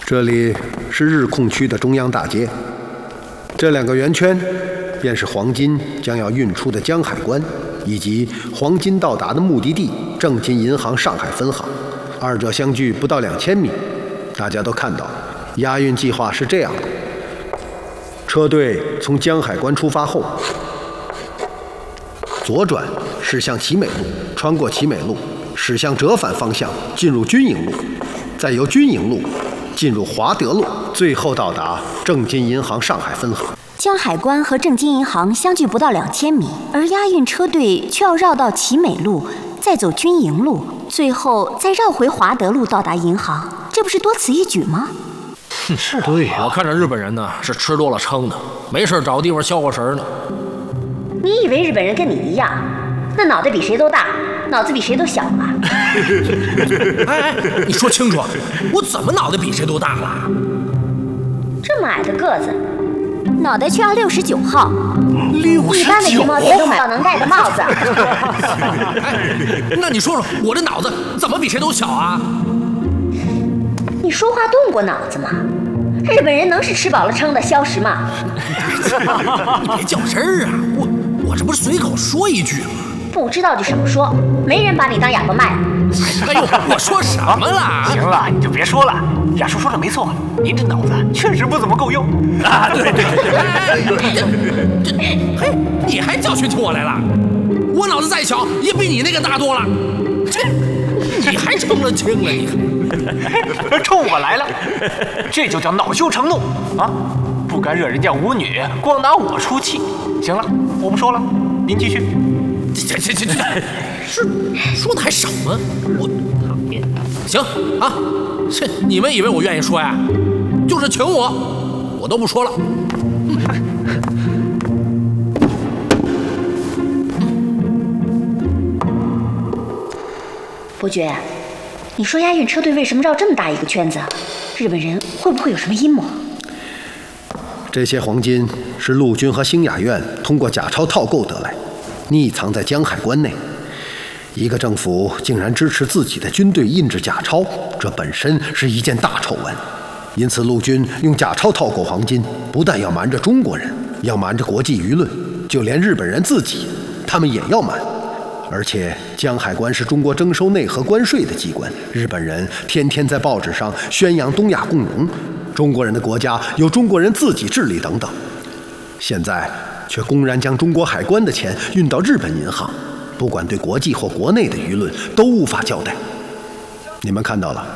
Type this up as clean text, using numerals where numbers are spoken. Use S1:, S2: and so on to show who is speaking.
S1: 这里是日控区的中央大街，这2个圆圈便是黄金将要运出的江海关，以及黄金到达的目的地正金银行上海分行，二者相距不到2000米。大家都看到，押运计划是这样的：车队从江海关出发后，左转驶向奇美路，穿过奇美路，驶向折返方向进入军营路，再由军营路进入华德路，最后到达正金银行上海分行。
S2: 江海关和正金银行相距不到2000米，而押运车队却要绕到奇美路，再走军营路，最后再绕回华德路到达银行，这不是多此一举吗？
S3: 是对呀，
S4: 我看着日本人呢是吃多了撑的，没事找个地方消消神呢。
S5: 你以为日本人跟你一样，那脑袋比谁都大，脑子比谁都小啊？
S4: 哎，你说清楚，我怎么脑袋比谁都大了？
S5: 这么矮的个子，
S2: 脑袋却要69号。
S5: 一般的睫毛店都买到能戴的帽子。
S4: 那你说说，我这脑子怎么比谁都小啊？
S5: 你说话动过脑子吗？日本人能是吃饱了撑的消食吗？
S4: 你别较真儿啊！我这不是随口说一句吗？
S5: 不知道就少说，没人把你当哑巴卖。
S4: 哎呦，我说什么了？
S3: 行了，你就别说了。亚叔说的没错，您这脑子确实不怎么够用啊！对。
S4: 嘿，你还教训起我来了？我脑子再小，也比你那个大多了。你还成了轻了，你
S3: 冲我来了，这就叫恼羞成怒啊！不干惹人家舞女，光拿我出气。行了，我不说了，您继续。
S4: 说的还少吗？我行啊，你们以为我愿意说呀？就是请我都不说了。
S5: 伯爵，你说押运车队为什么绕这么大一个圈子？日本人会不会有什么阴谋？
S1: 这些黄金是陆军和兴雅院通过假钞套购得来，匿藏在江海关内。一个政府竟然支持自己的军队印制假钞，这本身是一件大丑闻。因此陆军用假钞套购黄金，不但要瞒着中国人，要瞒着国际舆论，就连日本人自己，他们也要瞒。而且江海关是中国征收内河关税的机关，日本人天天在报纸上宣扬东亚共荣，中国人的国家由中国人自己治理等等，现在却公然将中国海关的钱运到日本银行，不管对国际或国内的舆论都无法交代。你们看到了，